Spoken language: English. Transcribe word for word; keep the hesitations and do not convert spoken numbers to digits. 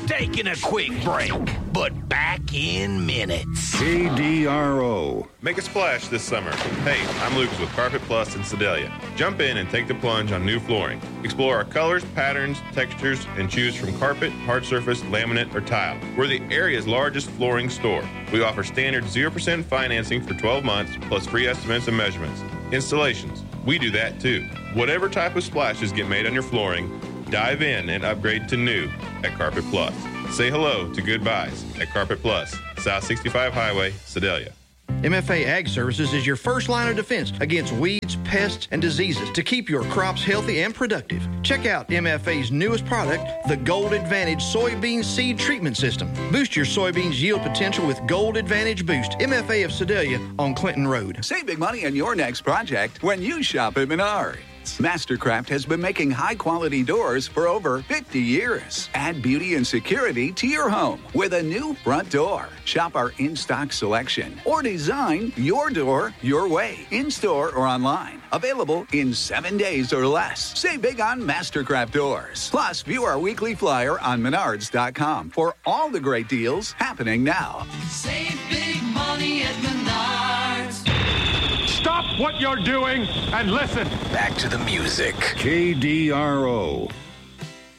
Taking a quick break, but back in minutes. K D R O. Make a splash this summer. Hey, I'm Lucas with Carpet Plus in Sedalia. Jump in and take the plunge on new flooring. Explore our colors, patterns, textures, and choose from carpet, hard surface, laminate, or tile. We're the area's largest flooring store. We offer standard zero percent financing for twelve months, plus free estimates and measurements. Installations, we do that too. Whatever type of splashes get made on your flooring, dive in and upgrade to new at Carpet Plus. Say hello to goodbyes at Carpet Plus, South sixty-five Highway, Sedalia. M F A Ag Services is your first line of defense against weeds, pests, and diseases to keep your crops healthy and productive. Check out M F A's newest product, the Gold Advantage Soybean Seed Treatment System. Boost your soybeans yield potential with Gold Advantage Boost. M F A of Sedalia on Clinton Road. Save big money on your next project when you shop at Menards. Mastercraft has been making high-quality doors for over fifty years. Add beauty and security to your home with a new front door. Shop our in-stock selection or design your door your way, in-store or online. Available in seven days or less. Save big on Mastercraft doors. Plus, view our weekly flyer on menards dot com for all the great deals happening now. Save big money at Menards. Stop what you're doing and listen. Back to the music. K D R O.